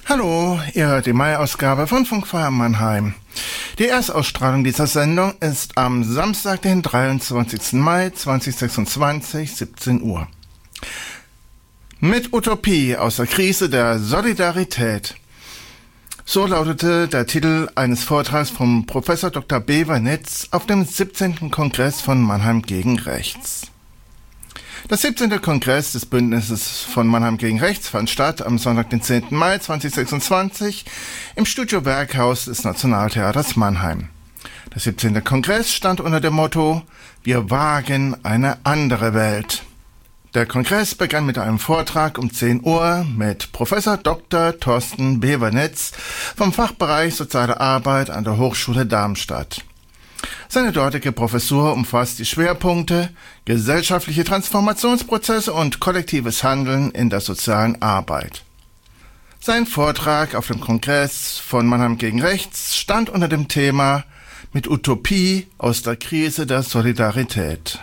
Hallo, ihr hört die Mai-Ausgabe von Funkfeuer Mannheim. Die Erstausstrahlung dieser Sendung ist am Samstag, den 23. Mai 2026, 17 Uhr. Mit Utopie aus der Krise der Solidarität. So lautete der Titel eines Vortrags vom Professor Dr. Bever Nitz auf dem 17. Kongress von Mannheim gegen Rechts. Der 17. Kongress des Bündnisses von Mannheim gegen Rechts fand statt am Sonntag, den 10. Mai 2026 im Studio Werkhaus des Nationaltheaters Mannheim. Der 17. Kongress stand unter dem Motto „Wir wagen eine andere Welt". Der Kongress begann mit einem Vortrag um 10 Uhr mit Professor Dr. Thorsten Bever-Nitz vom Fachbereich Soziale Arbeit an der Hochschule Darmstadt. Seine dortige Professur umfasst die Schwerpunkte gesellschaftliche Transformationsprozesse und kollektives Handeln in der sozialen Arbeit. Sein Vortrag auf dem Kongress von Mannheim gegen Rechts stand unter dem Thema „Mit Utopie aus der Krise der Solidarität".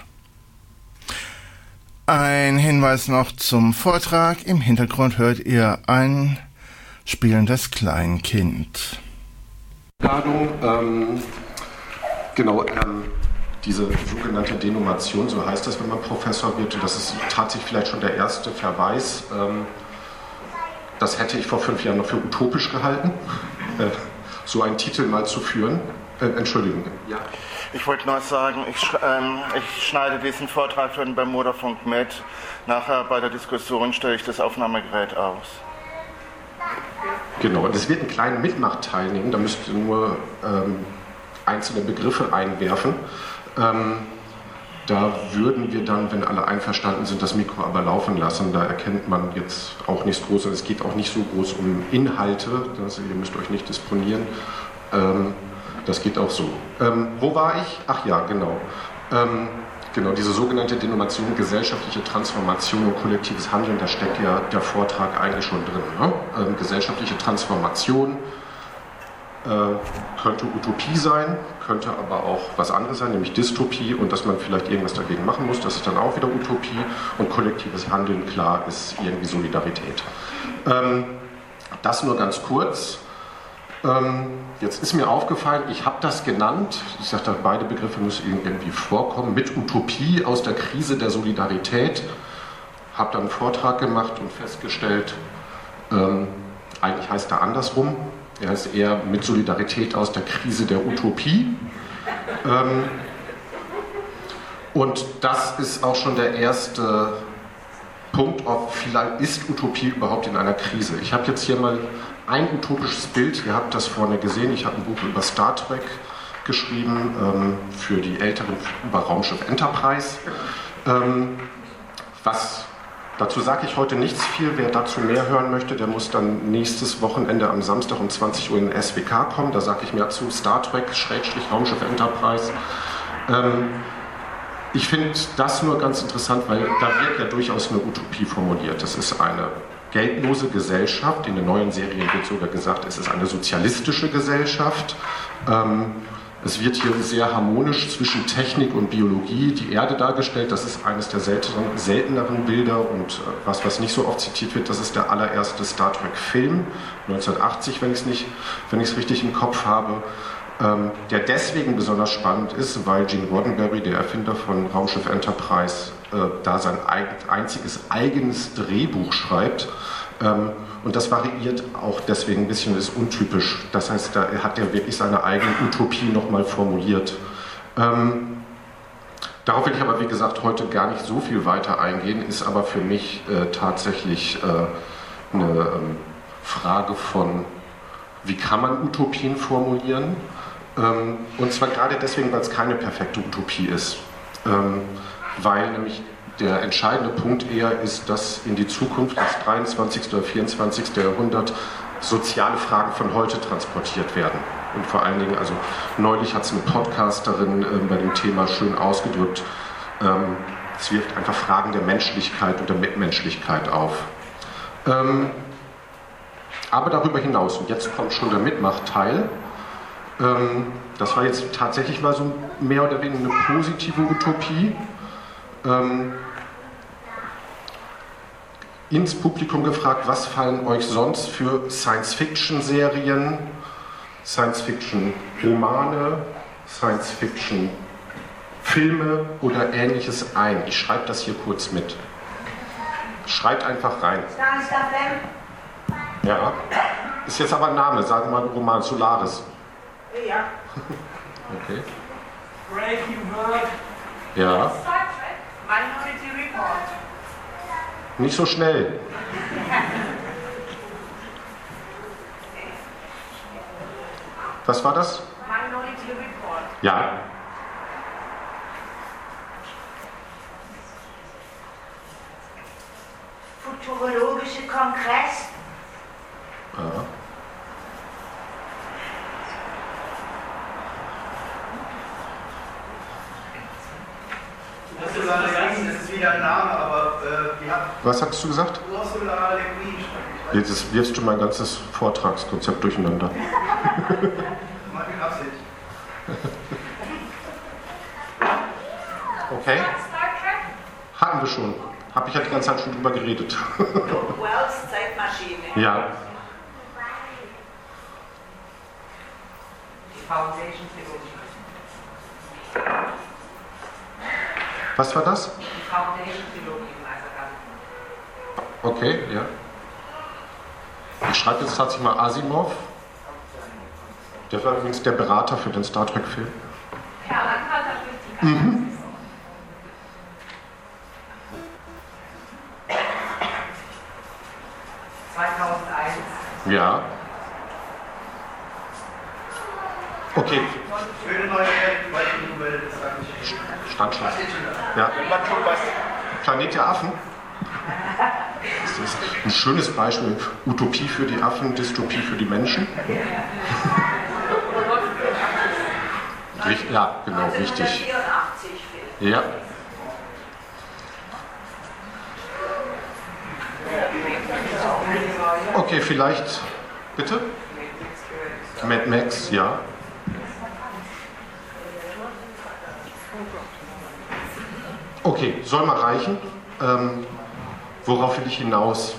Ein Hinweis noch zum Vortrag. Im Hintergrund hört ihr ein spielendes Kleinkind. Diese sogenannte Denomination, so heißt das, wenn man Professor wird, das ist tatsächlich vielleicht schon der erste Verweis. Das hätte ich vor 5 Jahren noch für utopisch gehalten, so einen Titel mal zu führen. Entschuldigung. Ja. Ich wollte nur sagen, ich schneide diesen Vortrag für den Bermuda-Funk mit. Nachher bei der Diskussion stelle ich das Aufnahmegerät aus. Genau, und es wird einen kleinen Mitmachteil nehmen, da müsst ihr nur einzelne Begriffe einwerfen. Da würden wir dann, wenn alle einverstanden sind, das Mikro aber laufen lassen. Da erkennt man jetzt auch nichts Großes. Es geht auch nicht so groß um Inhalte, ihr müsst euch nicht disponieren. Das geht auch so. Wo war ich? Ach ja, genau. Genau, diese sogenannte Denomination gesellschaftliche Transformation und kollektives Handeln, da steckt ja der Vortrag eigentlich schon drin. Ne? Gesellschaftliche Transformation könnte Utopie sein, könnte aber auch was anderes sein, nämlich Dystopie und dass man vielleicht irgendwas dagegen machen muss, das ist dann auch wieder Utopie und kollektives Handeln, klar, ist irgendwie Solidarität. Das nur ganz kurz. Jetzt ist mir aufgefallen, ich habe das genannt, ich sagte, beide Begriffe müssen irgendwie vorkommen, mit Utopie aus der Krise der Solidarität, habe dann einen Vortrag gemacht und festgestellt, eigentlich heißt er andersrum. Er ist eher mit Solidarität aus der Krise der Utopie. Und das ist auch schon der erste Punkt, ob vielleicht ist Utopie überhaupt in einer Krise. Ich habe jetzt hier mal ein utopisches Bild, ihr habt das vorne gesehen, ich habe ein Buch über Star Trek geschrieben, für die Älteren über Raumschiff Enterprise. Dazu sage ich heute nichts viel. Wer dazu mehr hören möchte, der muss dann nächstes Wochenende am Samstag um 20 Uhr in den SWK kommen. Da sage ich mehr zu Star Trek, Raumschiff Enterprise. Ich finde das nur ganz interessant, weil da wird ja durchaus eine Utopie formuliert. Das ist eine geldlose Gesellschaft. In den neuen Serien wird sogar gesagt, es ist eine sozialistische Gesellschaft. Es wird hier sehr harmonisch zwischen Technik und Biologie die Erde dargestellt. Das ist eines der selteneren Bilder und was nicht so oft zitiert wird, das ist der allererste Star Trek-Film, 1980, wenn ich es richtig im Kopf habe, der deswegen besonders spannend ist, weil Gene Roddenberry, der Erfinder von Raumschiff Enterprise, da sein eigenes Drehbuch schreibt. Und das variiert auch deswegen ein bisschen, ist untypisch. Das heißt, da hat er wirklich seine eigene Utopie nochmal formuliert. Darauf will ich aber, wie gesagt, heute gar nicht so viel weiter eingehen, ist aber für mich tatsächlich eine Frage von, wie kann man Utopien formulieren? Und zwar gerade deswegen, weil es keine perfekte Utopie ist. Weil nämlich der entscheidende Punkt eher ist, dass in die Zukunft, das 23. oder 24. Jahrhundert, soziale Fragen von heute transportiert werden. Und vor allen Dingen, also neulich hat es eine Podcasterin bei dem Thema schön ausgedrückt, es wirft einfach Fragen der Menschlichkeit und der Mitmenschlichkeit auf. Aber darüber hinaus, und jetzt kommt schon der Mitmachteil, das war jetzt tatsächlich mal so mehr oder weniger eine positive Utopie. ins Publikum gefragt, was fallen euch sonst für Science-Fiction-Serien, Science-Fiction-Romane, Science-Fiction-Filme oder Ähnliches ein? Ich schreibe das hier kurz mit. Schreibt einfach rein. Ja. Ist jetzt aber ein Name, sagen wir mal Roman Solaris. Ja. Okay. Breaking Bird. Ja. Minority Report. Nicht so schnell. Was war das? Minority Report. Ja. Futurologische Kongress. Ja. Das ist wieder ein Name, aber Was hattest du gesagt? Jetzt wirfst du mein ganzes Vortragskonzept durcheinander. Mal in Absicht. Okay. Hatten wir schon. Habe ich ja die ganze Zeit schon drüber geredet. Wells Zeitmaschine. Ja. Die Foundation Theologie. Was war das? Die Foundation Theologie, also Okay, ja. Ich schreibe jetzt tatsächlich mal Asimov. Der war übrigens der Berater für den Star Trek-Film. Perlenhalter durch die Galaxis. 2001. Ja. Okay. Für eine neue Welt, weil die Welt ist eigentlich. Stand schon. Ja. Planet der Affen. Das ist ein schönes Beispiel. Utopie für die Affen, Dystopie für die Menschen. Ja, genau, richtig. 1984 Film. Ja. Okay, vielleicht. Bitte? Mad Max, ja. Okay, soll mal reichen. Worauf will ich hinaus?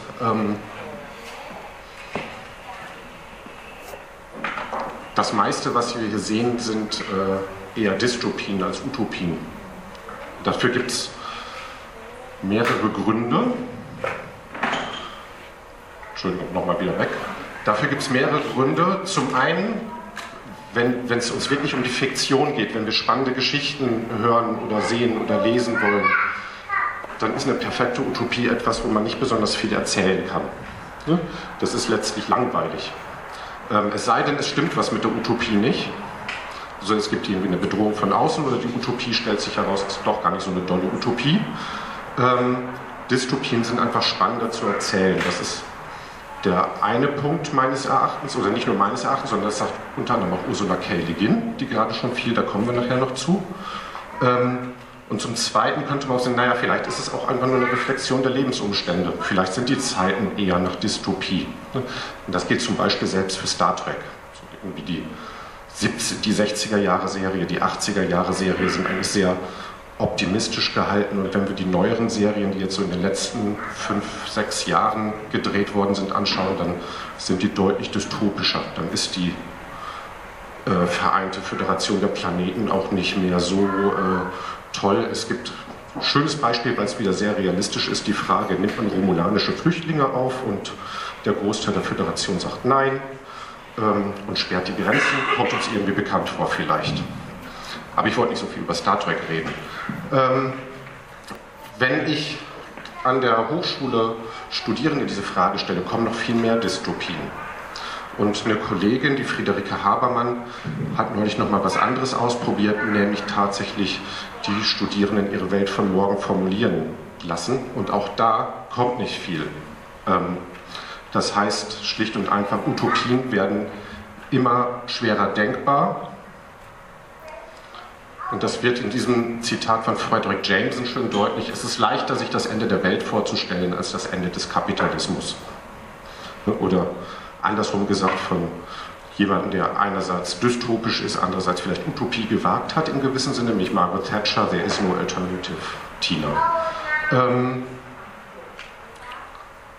Das meiste, was wir hier sehen, sind eher Dystopien als Utopien. Dafür gibt es mehrere Gründe. Entschuldigung, nochmal wieder weg. Dafür gibt es mehrere Gründe. Zum einen, wenn es uns wirklich um die Fiktion geht, wenn wir spannende Geschichten hören oder sehen oder lesen wollen, dann ist eine perfekte Utopie etwas, wo man nicht besonders viel erzählen kann. Das ist letztlich langweilig. Es sei denn, es stimmt was mit der Utopie nicht. Also es gibt irgendwie eine Bedrohung von außen oder die Utopie stellt sich heraus, es ist doch gar nicht so eine dolle Utopie. Dystopien sind einfach spannender zu erzählen. Das ist der eine Punkt meines Erachtens, oder nicht nur meines Erachtens, sondern das sagt unter anderem auch Ursula K. Le Guin, die gerade schon viel, da kommen wir nachher noch zu. Und zum Zweiten könnte man auch sagen, naja, vielleicht ist es auch einfach nur eine Reflexion der Lebensumstände. Vielleicht sind die Zeiten eher nach Dystopie. Und das gilt zum Beispiel selbst für Star Trek. So irgendwie die 60er-Jahre-Serie, die 80er-Jahre-Serie sind eigentlich sehr optimistisch gehalten. Und wenn wir die neueren Serien, die jetzt so in den letzten 5, 6 Jahren gedreht worden sind, anschauen, dann sind die deutlich dystopischer. Dann ist die Vereinte Föderation der Planeten auch nicht mehr so toll. Es gibt ein schönes Beispiel, weil es wieder sehr realistisch ist, die Frage, nimmt man romulanische Flüchtlinge auf und der Großteil der Föderation sagt nein und sperrt die Grenzen, kommt uns irgendwie bekannt vor vielleicht. Aber ich wollte nicht so viel über Star Trek reden. Wenn ich an der Hochschule Studierende diese Frage stelle, kommen noch viel mehr Dystopien. Und eine Kollegin, die Friederike Habermann, hat neulich noch mal was anderes ausprobiert, nämlich tatsächlich die Studierenden ihre Welt von morgen formulieren lassen. Und auch da kommt nicht viel. Das heißt schlicht und einfach, Utopien werden immer schwerer denkbar. Und das wird in diesem Zitat von Frederick Jameson schön deutlich. Es ist leichter, sich das Ende der Welt vorzustellen, als das Ende des Kapitalismus. Oder andersrum gesagt von jemandem, der einerseits dystopisch ist, andererseits vielleicht Utopie gewagt hat, im gewissen Sinne, nämlich Margaret Thatcher, there is no alternative, Tina.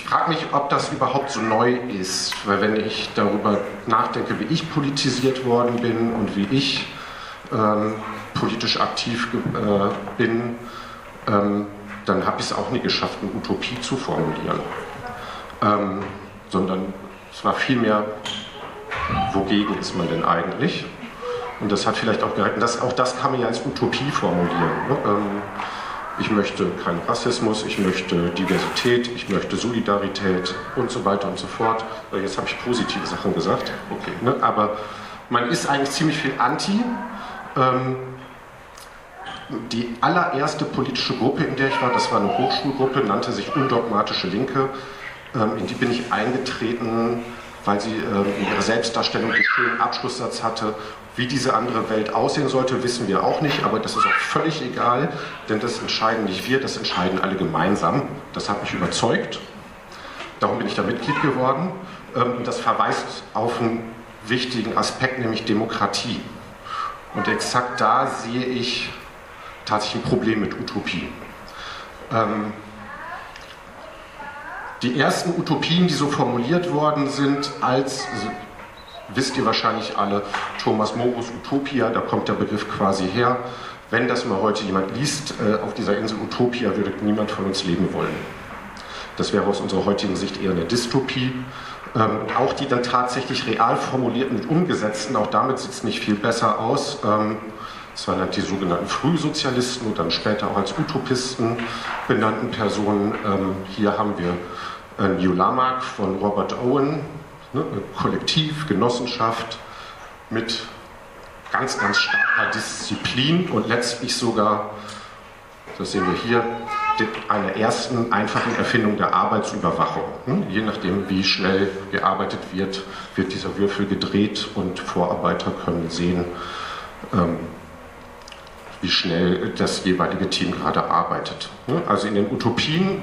frage mich, ob das überhaupt so neu ist, weil wenn ich darüber nachdenke, wie ich politisiert worden bin und wie ich politisch aktiv bin, dann habe ich es auch nie geschafft, eine Utopie zu formulieren. Sondern es war vielmehr, wogegen ist man denn eigentlich? Und das hat vielleicht auch gehalten, auch das kann man ja als Utopie formulieren. Ne? Ich möchte keinen Rassismus, ich möchte Diversität, ich möchte Solidarität und so weiter und so fort. Jetzt habe ich positive Sachen gesagt, okay, ne? Aber man ist eigentlich ziemlich viel anti. Die allererste politische Gruppe, in der ich war, das war eine Hochschulgruppe, nannte sich Undogmatische Linke. In die bin ich eingetreten, weil sie in ihrer Selbstdarstellung den schönen Abschlusssatz hatte. Wie diese andere Welt aussehen sollte, wissen wir auch nicht, aber das ist auch völlig egal, denn das entscheiden nicht wir, das entscheiden alle gemeinsam. Das hat mich überzeugt, darum bin ich da Mitglied geworden. Das verweist auf einen wichtigen Aspekt, nämlich Demokratie. Und exakt da sehe ich tatsächlich ein Problem mit Utopie. Die ersten Utopien, die so formuliert worden sind, wisst ihr wahrscheinlich alle, Thomas Moros Utopia, da kommt der Begriff quasi her. Wenn das mal heute jemand liest, auf dieser Insel Utopia würde niemand von uns leben wollen. Das wäre aus unserer heutigen Sicht eher eine Dystopie. Auch die dann tatsächlich real formulierten und umgesetzten, auch damit sieht es nicht viel besser aus. Es waren halt die sogenannten Frühsozialisten und dann später auch als Utopisten benannten Personen. Hier haben wir New Lamarck von Robert Owen, ne, Kollektiv, Genossenschaft mit ganz, ganz starker Disziplin und letztlich sogar, das sehen wir hier, einer ersten einfachen Erfindung der Arbeitsüberwachung. Je nachdem, wie schnell gearbeitet wird, wird dieser Würfel gedreht und Vorarbeiter können sehen, wie schnell das jeweilige Team gerade arbeitet. Also in den Utopien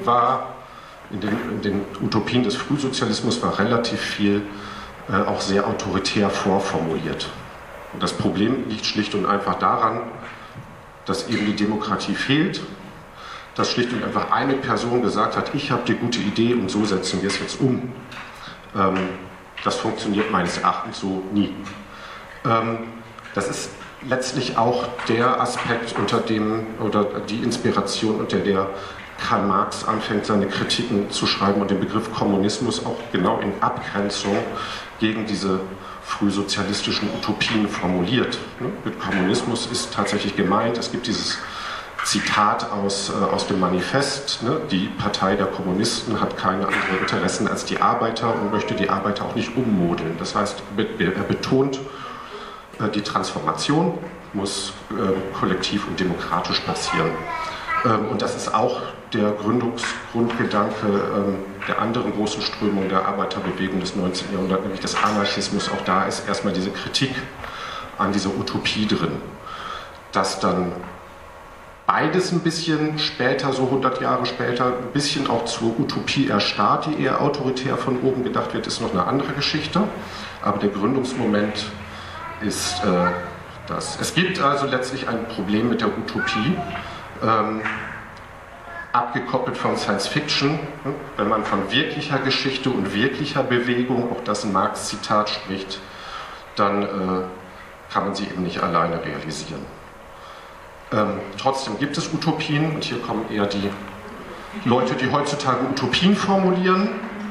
des Frühsozialismus war relativ viel auch sehr autoritär vorformuliert. Und das Problem liegt schlicht und einfach daran, dass eben die Demokratie fehlt, dass schlicht und einfach eine Person gesagt hat, ich habe die gute Idee und so setzen wir es jetzt um. Das funktioniert meines Erachtens so nie. Das ist letztlich auch der Aspekt, unter dem, oder die Inspiration, unter der Karl Marx anfängt, seine Kritiken zu schreiben und den Begriff Kommunismus auch genau in Abgrenzung gegen diese frühsozialistischen Utopien formuliert. Mit Kommunismus ist tatsächlich gemeint, es gibt dieses Zitat aus dem Manifest, ne? Die Partei der Kommunisten hat keine anderen Interessen als die Arbeiter und möchte die Arbeiter auch nicht ummodeln. Das heißt, er betont, die Transformation muss kollektiv und demokratisch passieren. Und das ist auch der Gründungsgrundgedanke der anderen großen Strömung der Arbeiterbewegung des 19. Jahrhunderts, nämlich des Anarchismus. Auch da ist erstmal diese Kritik an dieser Utopie drin. Dass dann beides ein bisschen später, so 100 Jahre später, ein bisschen auch zur Utopie erstarrt, die eher autoritär von oben gedacht wird, ist noch eine andere Geschichte. Aber der Gründungsmoment ist das. Es gibt also letztlich ein Problem mit der Utopie, abgekoppelt von Science Fiction. Wenn man von wirklicher Geschichte und wirklicher Bewegung, auch das ein Marx-Zitat spricht, dann kann man sie eben nicht alleine realisieren. Trotzdem gibt es Utopien und hier kommen eher die Leute, die heutzutage Utopien formulieren,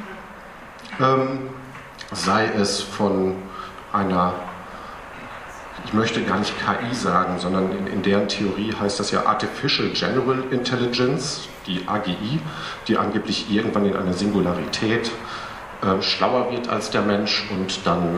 sei es von einer, ich möchte gar nicht KI sagen, sondern in deren Theorie heißt das ja Artificial General Intelligence, die AGI, die angeblich irgendwann in einer Singularität schlauer wird als der Mensch und dann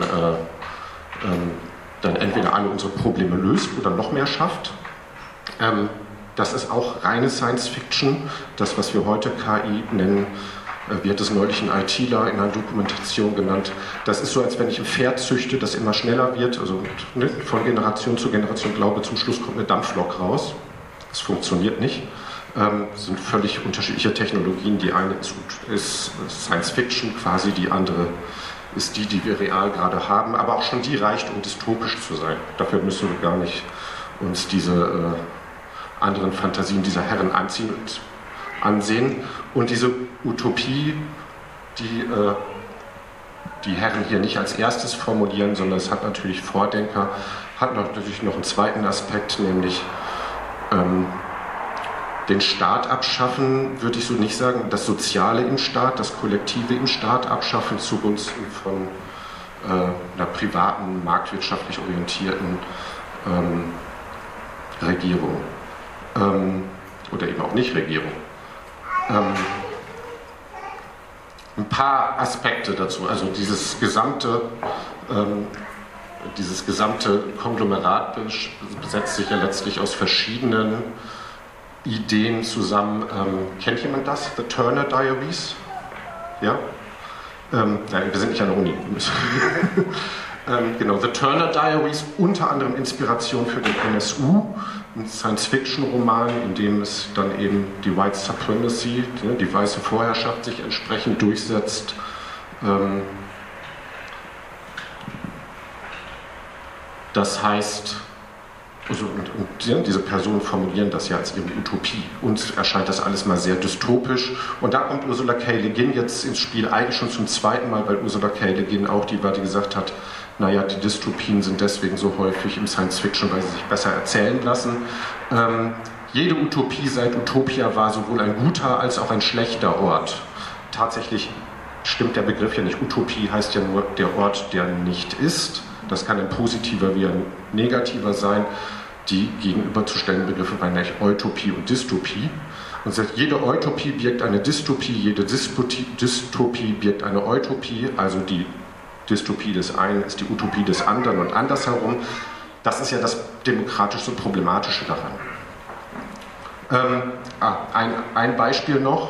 entweder alle unsere Probleme löst oder noch mehr schafft. Das ist auch reine Science Fiction. Das, was wir heute KI nennen, wie hat es neulich ein ITler in einer Dokumentation genannt, das ist so, als wenn ich ein Pferd züchte, das immer schneller wird, also von Generation zu Generation glaube, zum Schluss kommt eine Dampflok raus. Das funktioniert nicht. Das sind völlig unterschiedliche Technologien. Die eine ist Science Fiction quasi, die andere ist die wir real gerade haben, aber auch schon die reicht, um dystopisch zu sein. Dafür müssen wir gar nicht uns diese anderen Fantasien dieser Herren anziehen und ansehen. Und diese Utopie die Herren hier nicht als erstes formulieren, sondern es hat natürlich Vordenker, hat natürlich noch einen zweiten Aspekt, nämlich den Staat abschaffen, würde ich so nicht sagen, das Soziale im Staat, das Kollektive im Staat abschaffen zugunsten von einer privaten, marktwirtschaftlich orientierten Regierung oder eben auch nicht Regierung. Ein paar Aspekte dazu, also dieses gesamte Konglomerat setzt sich ja letztlich aus verschiedenen Ideen zusammen. Kennt jemand das? The Turner Diaries? Ja? Nein, wir sind nicht an der Uni. Genau, The Turner Diaries, unter anderem Inspiration für den NSU, ein Science-Fiction-Roman, in dem es dann eben die White Supremacy, die weiße Vorherrschaft sich entsprechend durchsetzt. Das heißt, diese Personen formulieren das ja als ihre Utopie. Uns erscheint das alles mal sehr dystopisch. Und da kommt Ursula K. Le Guin jetzt ins Spiel, eigentlich schon zum zweiten Mal, weil Ursula K. Le Guin auch die war, die gesagt hat, naja, die Dystopien sind deswegen so häufig im Science-Fiction, weil sie sich besser erzählen lassen. Jede Utopie seit Utopia war sowohl ein guter als auch ein schlechter Ort. Tatsächlich stimmt der Begriff ja nicht. Utopie heißt ja nur der Ort, der nicht ist. Das kann ein positiver wie ein negativer sein. Die gegenüberzustellenden Begriffe waren nämlich Utopie und Dystopie. Und sagt, jede Utopie birgt eine Dystopie, jede Dystopie birgt eine Utopie, also die Dystopie des einen ist die Utopie des anderen und andersherum. Das ist ja das demokratische und problematische daran. Ein Beispiel noch.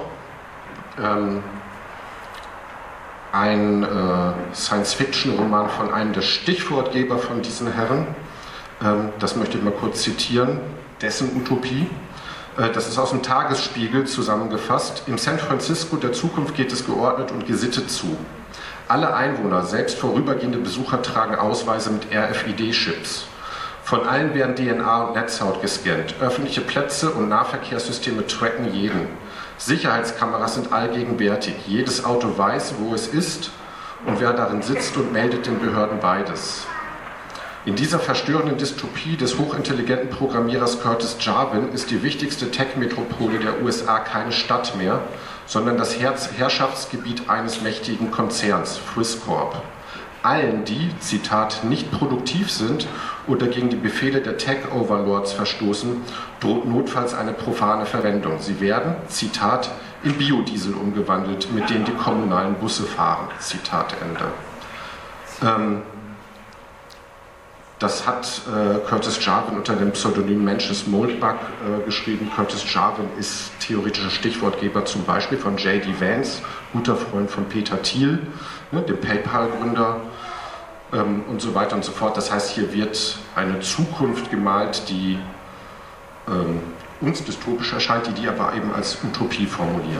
Ein Science-Fiction-Roman von einem der Stichwortgeber von diesen Herren. Das möchte ich mal kurz zitieren. Dessen Utopie. Das ist aus dem Tagesspiegel zusammengefasst. Im San Francisco der Zukunft geht es geordnet und gesittet zu. Alle Einwohner, selbst vorübergehende Besucher, tragen Ausweise mit RFID-Chips. Von allen werden DNA und Netzhaut gescannt. Öffentliche Plätze und Nahverkehrssysteme tracken jeden. Sicherheitskameras sind allgegenwärtig. Jedes Auto weiß, wo es ist und wer darin sitzt und meldet den Behörden beides. In dieser verstörenden Dystopie des hochintelligenten Programmierers Curtis Jarvin ist die wichtigste Tech-Metropole der USA keine Stadt mehr, sondern das Herrschaftsgebiet eines mächtigen Konzerns, Friscorp. Allen, die, Zitat, nicht produktiv sind oder gegen die Befehle der Tech-Overlords verstoßen, droht notfalls eine profane Verwendung. Sie werden, Zitat, in Biodiesel umgewandelt, mit denen die kommunalen Busse fahren. Zitat Ende. Das hat Curtis Jarvin unter dem Pseudonym Mencius Moldbug geschrieben. Curtis Jarvin ist theoretischer Stichwortgeber zum Beispiel von J.D. Vance, guter Freund von Peter Thiel, dem PayPal-Gründer und so weiter und so fort. Das heißt, hier wird eine Zukunft gemalt, die uns dystopisch erscheint, die aber eben als Utopie formulieren.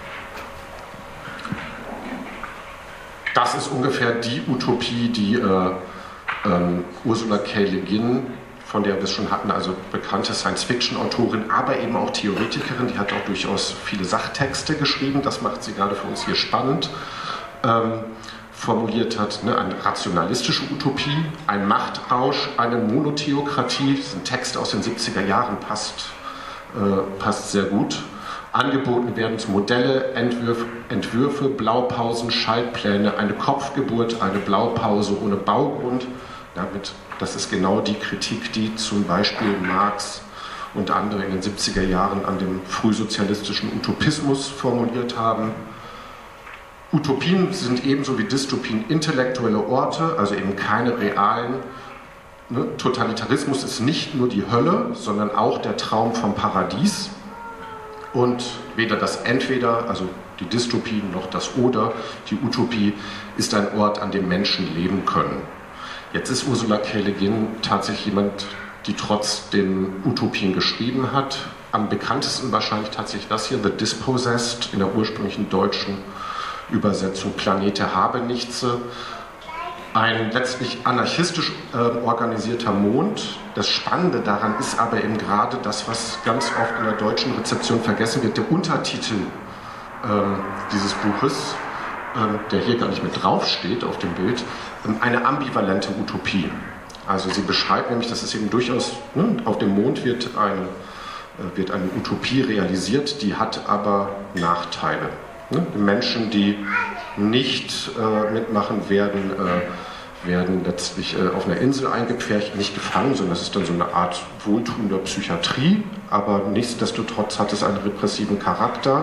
Das ist ungefähr die Utopie, die Ursula K. Le Guin, von der wir es schon hatten, also bekannte Science-Fiction-Autorin, aber eben auch Theoretikerin, die hat auch durchaus viele Sachtexte geschrieben, das macht sie gerade für uns hier spannend, formuliert hat, eine rationalistische Utopie, ein Machtrausch, eine Monotheokratie, das ist ein Text aus den 70er Jahren, passt sehr gut. Angeboten werden Modelle, Entwürfe, Blaupausen, Schaltpläne, eine Kopfgeburt, eine Blaupause ohne Baugrund. Das ist genau die Kritik, die zum Beispiel Marx und andere in den 70er Jahren an dem frühsozialistischen Utopismus formuliert haben. Utopien sind ebenso wie Dystopien intellektuelle Orte, also eben keine realen. Totalitarismus ist nicht nur die Hölle, sondern auch der Traum vom Paradies. Und weder das Entweder, also die Dystopie, noch das Oder, die Utopie, ist ein Ort, an dem Menschen leben können. Jetzt ist Ursula K. Le Guin tatsächlich jemand, die trotzdem Utopien geschrieben hat. Am bekanntesten wahrscheinlich tatsächlich das hier, The Dispossessed, in der ursprünglichen deutschen Übersetzung Planet der Habenichtse. Ein letztlich anarchistisch organisierter Mond. Das Spannende daran ist aber eben gerade das, was ganz oft in der deutschen Rezeption vergessen wird, der Untertitel dieses Buches. der hier gar nicht mit draufsteht auf dem Bild, eine ambivalente Utopie. Also sie beschreibt nämlich, dass es eben durchaus, auf dem Mond wird eine Utopie realisiert, die hat aber Nachteile. Menschen, die nicht mitmachen, werden letztlich auf einer Insel eingepfercht, nicht gefangen, sondern es ist dann so eine Art wohltuender Psychiatrie, aber nichtsdestotrotz hat es einen repressiven Charakter.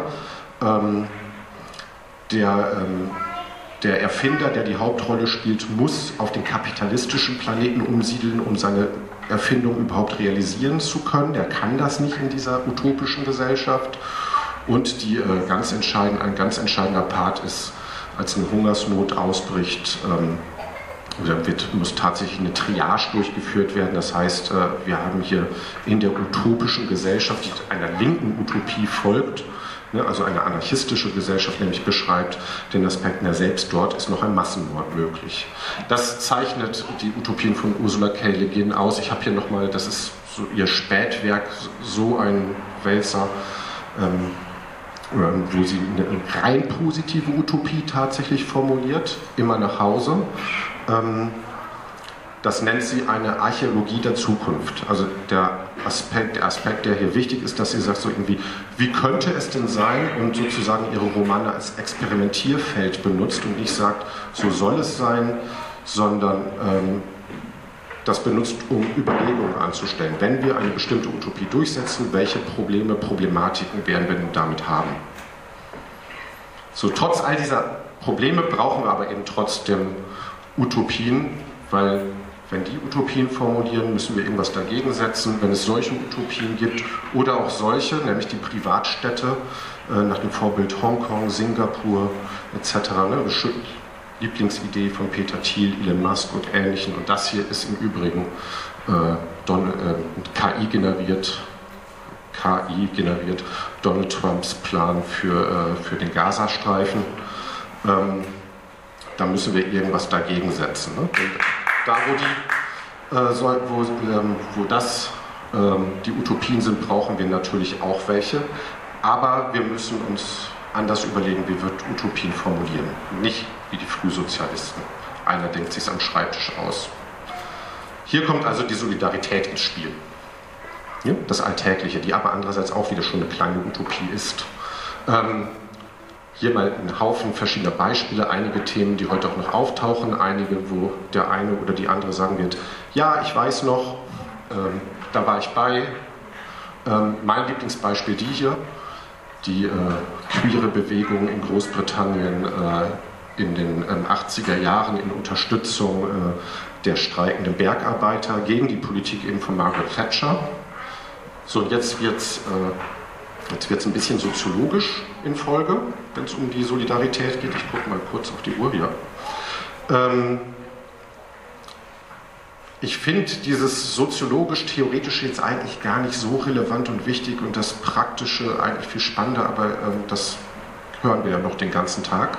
Der Erfinder, der die Hauptrolle spielt, muss auf den kapitalistischen Planeten umsiedeln, um seine Erfindung überhaupt realisieren zu können. Der kann das nicht in dieser utopischen Gesellschaft. Und ein ganz entscheidender Part ist, als eine Hungersnot ausbricht, muss tatsächlich eine Triage durchgeführt werden. Das heißt, wir haben hier in der utopischen Gesellschaft, die einer linken Utopie folgt, also eine anarchistische Gesellschaft nämlich beschreibt, den Aspekt, selbst dort ist noch ein Massenmord möglich. Das zeichnet die Utopien von Ursula K. Le Guin aus. Ich habe hier nochmal, das ist so ihr Spätwerk, so ein Wälzer, wo sie eine rein positive Utopie tatsächlich formuliert, immer nach Hause. Das nennt sie eine Archäologie der Zukunft. Also der Aspekt, der hier wichtig ist, dass sie sagt so irgendwie, wie könnte es denn sein, und sozusagen ihre Romane als Experimentierfeld benutzt und nicht sagt, so soll es sein, sondern das benutzt, um Überlegungen anzustellen. Wenn wir eine bestimmte Utopie durchsetzen, welche Problematiken werden wir denn damit haben? So, trotz all dieser Probleme brauchen wir aber eben trotzdem Utopien, weil wenn die Utopien formulieren, müssen wir irgendwas dagegen setzen. Wenn es solche Utopien gibt oder auch solche, nämlich die Privatstädte nach dem Vorbild Hongkong, Singapur etc., Lieblingsidee von Peter Thiel, Elon Musk und Ähnlichen. Und das hier ist im Übrigen KI generiert, Donald Trumps Plan für den Gazastreifen. Da müssen wir irgendwas dagegen setzen. Und da, wo die Utopien sind, brauchen wir natürlich auch welche. Aber wir müssen uns anders überlegen, wie wir Utopien formulieren. Nicht wie die Frühsozialisten. Einer denkt sich am Schreibtisch aus. Hier kommt also die Solidarität ins Spiel. Ja, das Alltägliche, die aber andererseits auch wieder schon eine kleine Utopie ist. Hier mal ein Haufen verschiedener Beispiele, einige Themen, die heute auch noch auftauchen, einige, wo der eine oder die andere sagen wird, ja, ich weiß noch, da war ich bei. Mein Lieblingsbeispiel die queere Bewegung in Großbritannien in den 80er Jahren in Unterstützung der streikenden Bergarbeiter gegen die Politik eben von Margaret Thatcher. So, und jetzt wird's ein bisschen soziologisch in Folge, wenn es um die Solidarität geht. Ich gucke mal kurz auf die Uhr hier. Ich finde dieses soziologisch-theoretische jetzt eigentlich gar nicht so relevant und wichtig und das Praktische eigentlich viel spannender, aber das hören wir ja noch den ganzen Tag.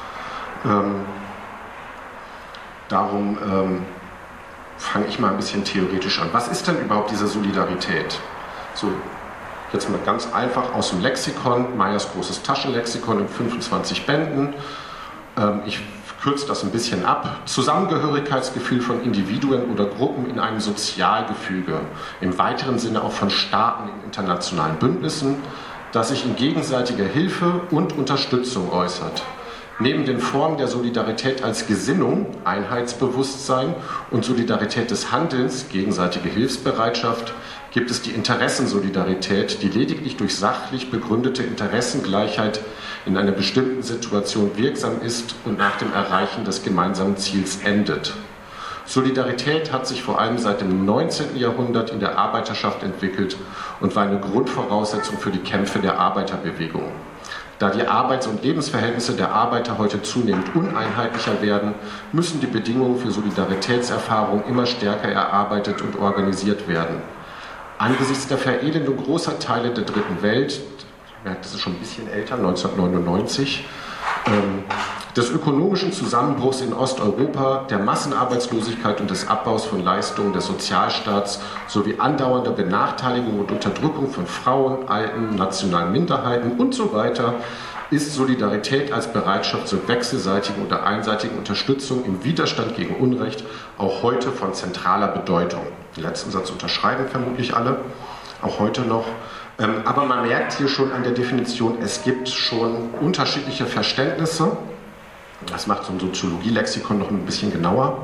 Darum fange ich mal ein bisschen theoretisch an. Was ist denn überhaupt diese Solidarität? So, jetzt mal ganz einfach aus dem Lexikon, Meyers großes Taschenlexikon in 25 Bänden. Ich kürze das ein bisschen ab. Zusammengehörigkeitsgefühl von Individuen oder Gruppen in einem Sozialgefüge, im weiteren Sinne auch von Staaten in internationalen Bündnissen, das sich in gegenseitiger Hilfe und Unterstützung äußert. Neben den Formen der Solidarität als Gesinnung, Einheitsbewusstsein und Solidarität des Handelns, gegenseitige Hilfsbereitschaft, gibt es die Interessensolidarität, die lediglich durch sachlich begründete Interessengleichheit in einer bestimmten Situation wirksam ist und nach dem Erreichen des gemeinsamen Ziels endet. Solidarität hat sich vor allem seit dem 19. Jahrhundert in der Arbeiterschaft entwickelt und war eine Grundvoraussetzung für die Kämpfe der Arbeiterbewegung. Da die Arbeits- und Lebensverhältnisse der Arbeiter heute zunehmend uneinheitlicher werden, müssen die Bedingungen für Solidaritätserfahrung immer stärker erarbeitet und organisiert werden. Angesichts der Verelendung großer Teile der Dritten Welt, das ist schon ein bisschen älter, 1999, des ökonomischen Zusammenbruchs in Osteuropa, der Massenarbeitslosigkeit und des Abbaus von Leistungen des Sozialstaats sowie andauernder Benachteiligung und Unterdrückung von Frauen, Alten, nationalen Minderheiten und so weiter, ist Solidarität als Bereitschaft zur wechselseitigen oder einseitigen Unterstützung im Widerstand gegen Unrecht auch heute von zentraler Bedeutung. Den letzten Satz unterschreiben vermutlich alle, auch heute noch. Aber man merkt hier schon an der Definition, es gibt schon unterschiedliche Verständnisse. Das macht so ein Soziologie-Lexikon noch ein bisschen genauer.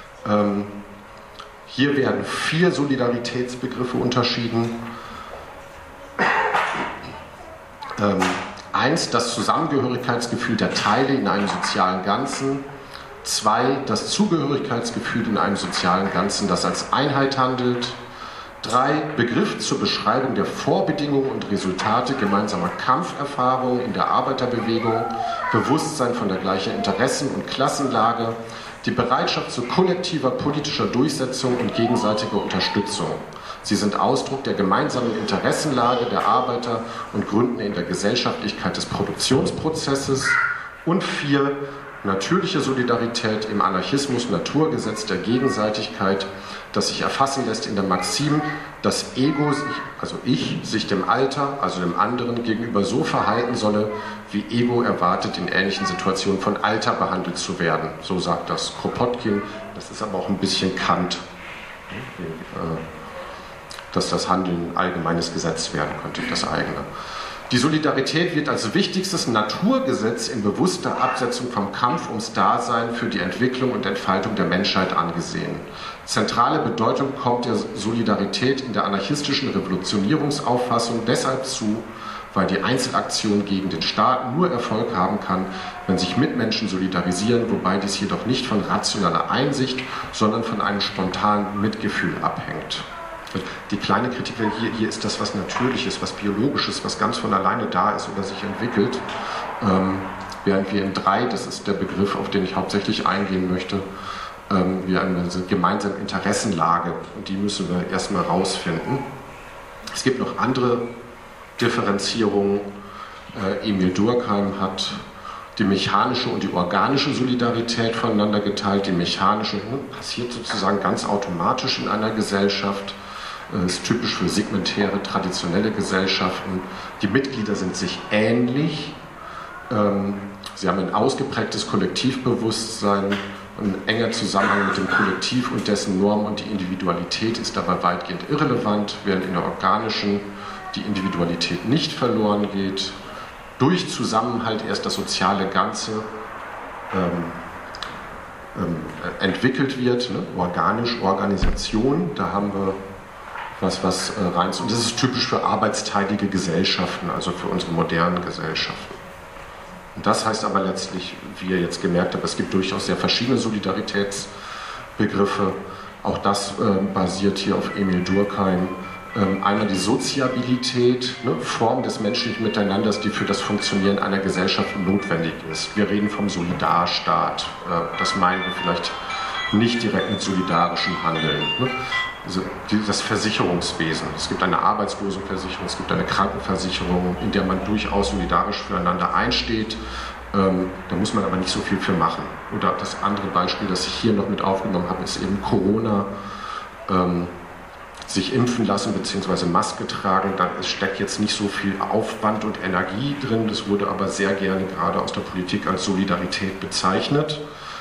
Hier werden 4 Solidaritätsbegriffe unterschieden. 1, das Zusammengehörigkeitsgefühl der Teile in einem sozialen Ganzen. 2, das Zugehörigkeitsgefühl in einem sozialen Ganzen, das als Einheit handelt. 3, Begriff zur Beschreibung der Vorbedingungen und Resultate gemeinsamer Kampferfahrungen in der Arbeiterbewegung, Bewusstsein von der gleichen Interessen- und Klassenlage, die Bereitschaft zu kollektiver politischer Durchsetzung und gegenseitiger Unterstützung. Sie sind Ausdruck der gemeinsamen Interessenlage der Arbeiter und gründen in der Gesellschaftlichkeit des Produktionsprozesses. Und 4, natürliche Solidarität im Anarchismus, Naturgesetz der Gegenseitigkeit, das sich erfassen lässt in der Maxim, dass Ego, also ich, sich dem Alter, also dem anderen, gegenüber so verhalten solle, wie Ego erwartet, in ähnlichen Situationen von Alter behandelt zu werden. So sagt das Kropotkin, das ist aber auch ein bisschen Kant, dass das Handeln ein allgemeines Gesetz werden könnte, das eigene. Die Solidarität wird als wichtigstes Naturgesetz in bewusster Absetzung vom Kampf ums Dasein für die Entwicklung und Entfaltung der Menschheit angesehen. Zentrale Bedeutung kommt der Solidarität in der anarchistischen Revolutionierungsauffassung deshalb zu, weil die Einzelaktion gegen den Staat nur Erfolg haben kann, wenn sich Mitmenschen solidarisieren, wobei dies jedoch nicht von rationaler Einsicht, sondern von einem spontanen Mitgefühl abhängt. Die kleine Kritik, hier ist das was Natürliches, was Biologisches, was ganz von alleine da ist oder sich entwickelt. Während wir in 3, das ist der Begriff, auf den ich hauptsächlich eingehen möchte, wir eine gemeinsame Interessenlage, und die müssen wir erstmal rausfinden. Es gibt noch andere Differenzierungen. Emil Durkheim hat die mechanische und die organische Solidarität voneinander geteilt. Die mechanische passiert sozusagen ganz automatisch in einer Gesellschaft. Ist typisch für segmentäre, traditionelle Gesellschaften. Die Mitglieder sind sich ähnlich. Sie haben ein ausgeprägtes Kollektivbewusstsein, ein enger Zusammenhang mit dem Kollektiv und dessen Norm, und die Individualität ist dabei weitgehend irrelevant, während in der organischen die Individualität nicht verloren geht. Durch Zusammenhalt erst das soziale Ganze entwickelt wird, ne? Organisch, Organisation, da haben wir was rein. Und das ist typisch für arbeitsteilige Gesellschaften, also für unsere modernen Gesellschaften. Und das heißt aber letztlich, wie ihr jetzt gemerkt habt, es gibt durchaus sehr verschiedene Solidaritätsbegriffe. Auch das basiert hier auf Emil Durkheim. Einmal die Soziabilität, ne, Form des menschlichen Miteinanders, die für das Funktionieren einer Gesellschaft notwendig ist. Wir reden vom Solidarstaat. Das meinen wir vielleicht nicht direkt mit solidarischem Handeln. Ne? Also das Versicherungswesen. Es gibt eine Arbeitslosenversicherung, es gibt eine Krankenversicherung, in der man durchaus solidarisch füreinander einsteht. Da muss man aber nicht so viel für machen. Oder das andere Beispiel, das ich hier noch mit aufgenommen habe, ist eben Corona. Sich impfen lassen bzw. Maske tragen, da steckt jetzt nicht so viel Aufwand und Energie drin. Das wurde aber sehr gerne gerade aus der Politik als Solidarität bezeichnet.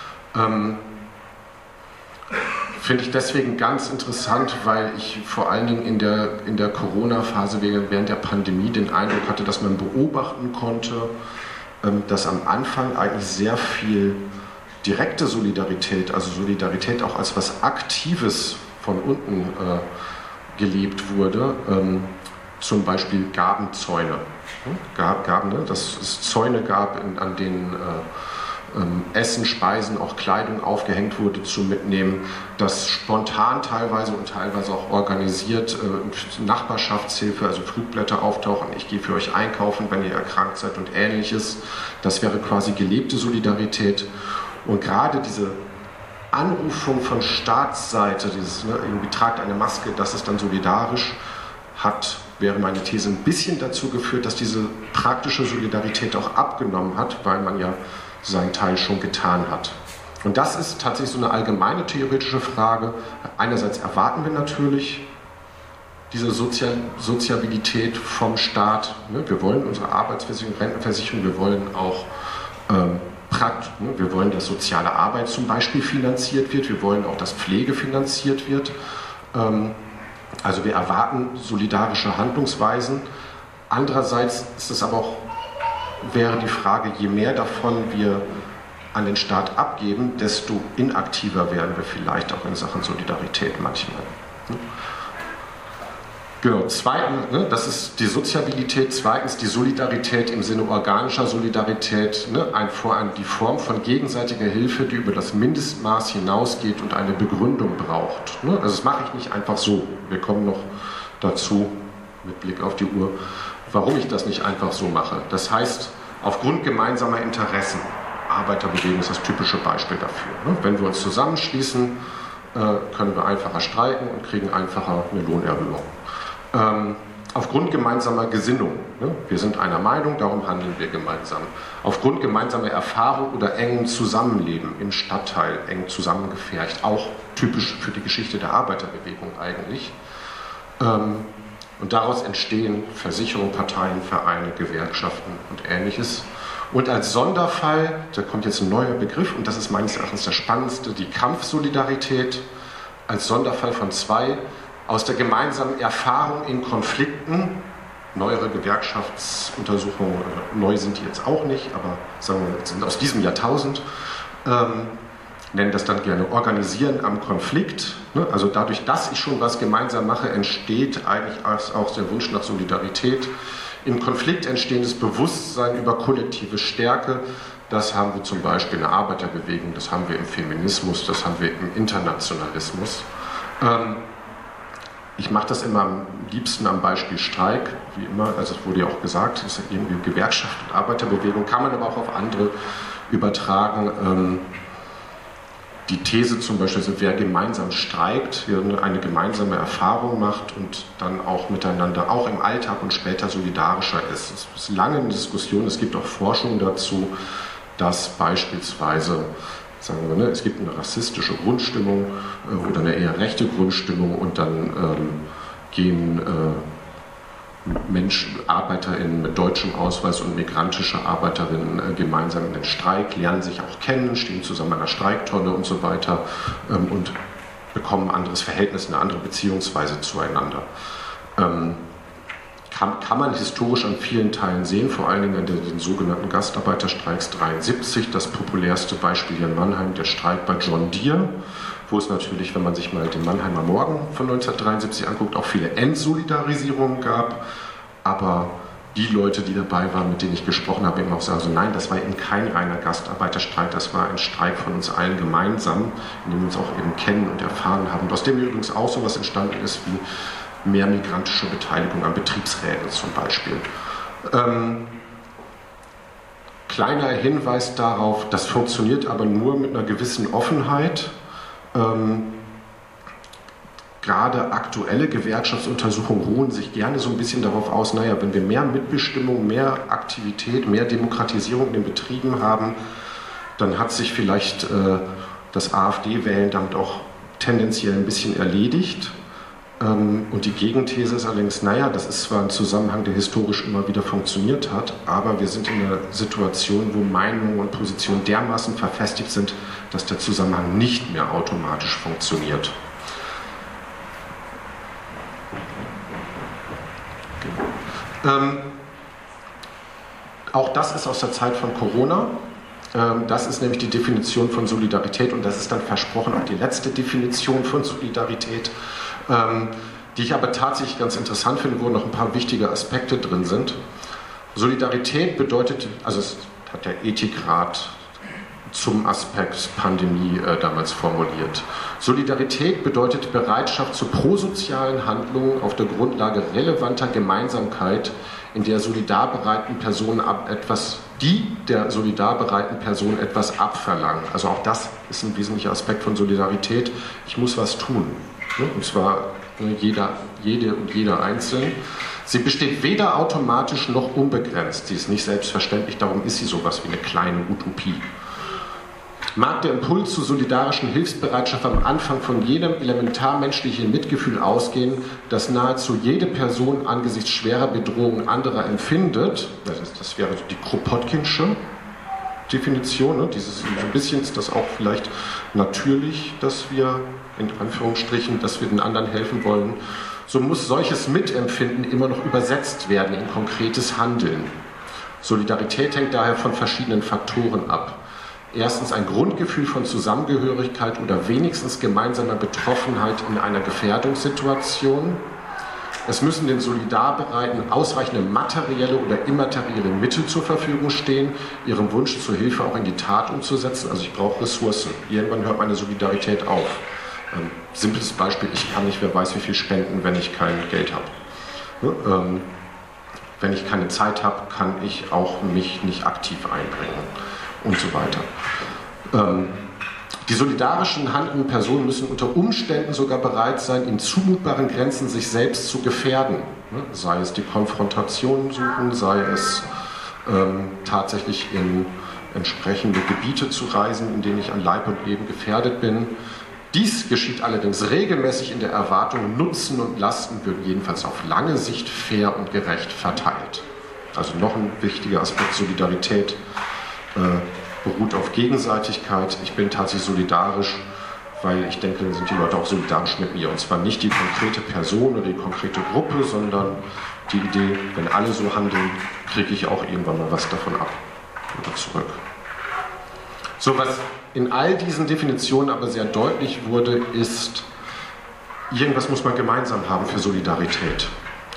Finde ich deswegen ganz interessant, weil ich vor allen Dingen in der Corona-Phase während der Pandemie den Eindruck hatte, dass man beobachten konnte, dass am Anfang eigentlich sehr viel direkte Solidarität, also Solidarität auch als was Aktives von unten gelebt wurde. Zum Beispiel Gabenzäune. Dass es Zäune gab, an denen Essen, Speisen, auch Kleidung aufgehängt wurde zum Mitnehmen, dass spontan teilweise und teilweise auch organisiert Nachbarschaftshilfe, also Flugblätter auftauchen, ich gehe für euch einkaufen, wenn ihr erkrankt seid und Ähnliches. Das wäre quasi gelebte Solidarität. Und gerade diese Anrufung von Staatsseite, dieses irgendwie tragt eine Maske, das ist dann solidarisch, wäre meine These, ein bisschen dazu geführt, dass diese praktische Solidarität auch abgenommen hat, weil man ja seinen Teil schon getan hat. Und das ist tatsächlich so eine allgemeine theoretische Frage. Einerseits erwarten wir natürlich diese Soziabilität vom Staat. Ne? Wir wollen unsere Arbeitsversicherung, Rentenversicherung, wir wollen auch wir wollen, dass soziale Arbeit zum Beispiel finanziert wird, wir wollen auch, dass Pflege finanziert wird. Also wir erwarten solidarische Handlungsweisen. Andererseits ist es aber auch, wäre die Frage, je mehr davon wir an den Staat abgeben, desto inaktiver werden wir vielleicht auch in Sachen Solidarität manchmal. Genau, zweitens, ne, das ist die Soziabilität, zweitens die Solidarität im Sinne organischer Solidarität, ne, die Form von gegenseitiger Hilfe, die über das Mindestmaß hinausgeht und eine Begründung braucht. Ne? Also das mache ich nicht einfach so. Wir kommen noch dazu, mit Blick auf die Uhr, warum ich das nicht einfach so mache. Das heißt, aufgrund gemeinsamer Interessen, Arbeiterbewegung ist das typische Beispiel dafür. Ne? Wenn wir uns zusammenschließen, können wir einfacher streiken und kriegen einfacher eine Lohnerhöhung. Aufgrund gemeinsamer Gesinnung, ne? Wir sind einer Meinung, darum handeln wir gemeinsam. Aufgrund gemeinsamer Erfahrung oder engem Zusammenleben im Stadtteil, eng zusammengepfercht, auch typisch für die Geschichte der Arbeiterbewegung eigentlich. Und daraus entstehen Versicherungen, Parteien, Vereine, Gewerkschaften und Ähnliches. Und als Sonderfall, da kommt jetzt ein neuer Begriff, und das ist meines Erachtens der spannendste, die Kampfsolidarität, als Sonderfall von zwei, aus der gemeinsamen Erfahrung in Konflikten, neuere Gewerkschaftsuntersuchungen, neu sind die jetzt auch nicht, aber sagen wir, sind aus diesem Jahrtausend, nennen das dann gerne Organisieren am Konflikt. Ne? Also dadurch, dass ich schon was gemeinsam mache, entsteht eigentlich auch der Wunsch nach Solidarität. Im Konflikt entstehendes Bewusstsein über kollektive Stärke, das haben wir zum Beispiel in der Arbeiterbewegung, das haben wir im Feminismus, das haben wir im Internationalismus. Ich mache das immer am liebsten am Beispiel Streik, wie immer, also es wurde ja auch gesagt, das ist irgendwie Gewerkschaft und Arbeiterbewegung, kann man aber auch auf andere übertragen. Die These zum Beispiel, also wer gemeinsam streikt, wer eine gemeinsame Erfahrung macht und dann auch miteinander, auch im Alltag und später solidarischer ist. Es ist lange eine Diskussion, es gibt auch Forschung dazu, dass beispielsweise, sagen wir, ne, es gibt eine rassistische Grundstimmung oder eine eher rechte Grundstimmung und dann gehen ArbeiterInnen mit deutschem Ausweis und migrantische Arbeiterinnen gemeinsam in den Streik, lernen sich auch kennen, stehen zusammen an der Streiktonne und so weiter und bekommen ein anderes Verhältnis, eine andere Beziehungsweise zueinander. Kann man historisch an vielen Teilen sehen, vor allen Dingen an den sogenannten Gastarbeiterstreiks 73, das populärste Beispiel hier in Mannheim, der Streik bei John Deere, wo es natürlich, wenn man sich mal den Mannheimer Morgen von 1973 anguckt, auch viele Entsolidarisierungen gab, aber die Leute, die dabei waren, mit denen ich gesprochen habe, eben auch sagen, so, nein, das war eben kein reiner Gastarbeiterstreik, das war ein Streik von uns allen gemeinsam, in dem wir uns auch eben kennen und erfahren haben, und aus dem übrigens auch so was entstanden ist wie mehr migrantische Beteiligung an Betriebsräten zum Beispiel. Kleiner Hinweis darauf, das funktioniert aber nur mit einer gewissen Offenheit. Gerade aktuelle Gewerkschaftsuntersuchungen ruhen sich gerne so ein bisschen darauf aus, naja, wenn wir mehr Mitbestimmung, mehr Aktivität, mehr Demokratisierung in den Betrieben haben, dann hat sich vielleicht das AfD-Wählen damit auch tendenziell ein bisschen erledigt. Und die Gegenthese ist allerdings, naja, das ist zwar ein Zusammenhang, der historisch immer wieder funktioniert hat, aber wir sind in einer Situation, wo Meinungen und Positionen dermaßen verfestigt sind, dass der Zusammenhang nicht mehr automatisch funktioniert. Auch das ist aus der Zeit von Corona. Das ist nämlich die Definition von Solidarität, und das ist dann versprochen auch die letzte Definition von Solidarität, die ich aber tatsächlich ganz interessant finde, wo noch ein paar wichtige Aspekte drin sind. Solidarität bedeutet, also es hat der Ethikrat zum Aspekt Pandemie damals formuliert. Solidarität bedeutet Bereitschaft zu prosozialen Handlungen auf der Grundlage relevanter Gemeinsamkeit, in der solidarbereiten Personen der solidarbereiten Person etwas abverlangen. Also auch das ist ein wesentlicher Aspekt von Solidarität. Ich muss was tun. Und zwar jede und jeder einzeln. Sie besteht weder automatisch noch unbegrenzt. Sie ist nicht selbstverständlich, darum ist sie sowas wie eine kleine Utopie. Mag der Impuls zur solidarischen Hilfsbereitschaft am Anfang von jedem elementarmenschlichen Mitgefühl ausgehen, das nahezu jede Person angesichts schwerer Bedrohungen anderer empfindet, das wäre die Kropotkinsche Definition, ne? Dieses so ein bisschen ist das auch vielleicht natürlich, dass wir, in Anführungsstrichen, dass wir den anderen helfen wollen, so muss solches Mitempfinden immer noch übersetzt werden in konkretes Handeln. Solidarität hängt daher von verschiedenen Faktoren ab. Erstens ein Grundgefühl von Zusammengehörigkeit oder wenigstens gemeinsamer Betroffenheit in einer Gefährdungssituation. Es müssen den Solidarbereiten ausreichende materielle oder immaterielle Mittel zur Verfügung stehen, ihren Wunsch zur Hilfe auch in die Tat umzusetzen. Also ich brauche Ressourcen. Irgendwann hört meine Solidarität auf. Simples Beispiel, ich kann nicht, wer weiß wie viel spenden, wenn ich kein Geld habe. Wenn ich keine Zeit habe, kann ich auch mich nicht aktiv einbringen und so weiter. Die solidarischen handelnden Personen müssen unter Umständen sogar bereit sein, in zumutbaren Grenzen sich selbst zu gefährden. Sei es die Konfrontation suchen, sei es tatsächlich in entsprechende Gebiete zu reisen, in denen ich an Leib und Leben gefährdet bin. Dies geschieht allerdings regelmäßig in der Erwartung, Nutzen und Lasten würden jedenfalls auf lange Sicht fair und gerecht verteilt. Also noch ein wichtiger Aspekt: Solidarität beruht auf Gegenseitigkeit. Ich bin tatsächlich solidarisch, weil ich denke, dann sind die Leute auch solidarisch mit mir. Und zwar nicht die konkrete Person oder die konkrete Gruppe, sondern die Idee, wenn alle so handeln, kriege ich auch irgendwann mal was davon ab oder zurück. So, was in all diesen Definitionen aber sehr deutlich wurde, ist, irgendwas muss man gemeinsam haben für Solidarität.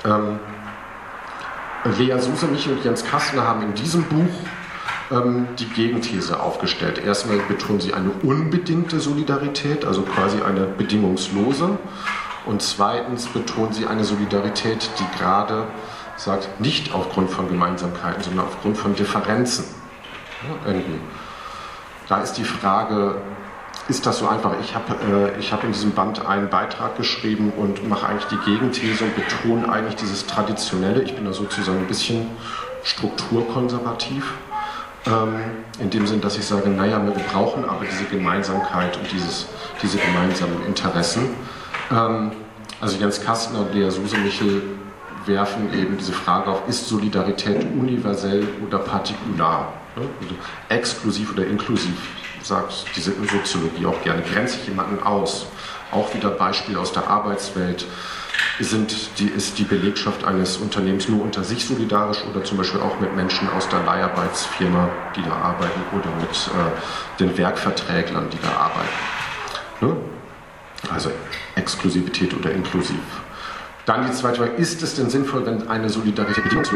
Lea Susemichel und Jens Kastner haben in diesem Buch die Gegenthese aufgestellt. Erstmal betonen sie eine unbedingte Solidarität, also quasi eine bedingungslose. Und zweitens betonen sie eine Solidarität, die gerade sagt, nicht aufgrund von Gemeinsamkeiten, sondern aufgrund von Differenzen. Ja, da ist die Frage, ist das so einfach? Ich hab in diesem Band einen Beitrag geschrieben und mache eigentlich die Gegenthese und betone eigentlich dieses Traditionelle. Ich bin da sozusagen ein bisschen strukturkonservativ. In dem Sinn, dass ich sage, naja, wir brauchen aber diese Gemeinsamkeit und diese gemeinsamen Interessen. Also Jens Kastner und Lea Susemichel werfen eben diese Frage auf, ist Solidarität universell oder partikular? Also exklusiv oder inklusiv, sagt diese Soziologie auch gerne. Grenze ich jemanden aus? Auch wieder Beispiele aus der Arbeitswelt. Ist die Belegschaft eines Unternehmens nur unter sich solidarisch oder zum Beispiel auch mit Menschen aus der Leiharbeitsfirma, die da arbeiten, oder mit den Werkverträglern, die da arbeiten? Ne? Also Exklusivität oder inklusiv. Dann die zweite Frage, ist es denn sinnvoll, wenn eine Solidarität bedingungslos